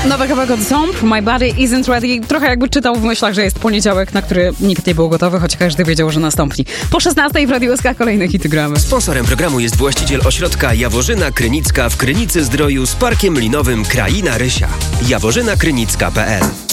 Nowy kawałek od Zomb, My Body Isn't Ready. Trochę jakby czytał w myślach, że jest poniedziałek, na który nikt nie był gotowy, choć każdy wiedział, że nastąpi. Po 16 w Radio SK kolejne hity gramy. Sponsorem programu jest właściciel ośrodka Jaworzyna Krynicka w Krynicy Zdroju z parkiem linowym Kraina Rysia. jaworzynakrynicka.pl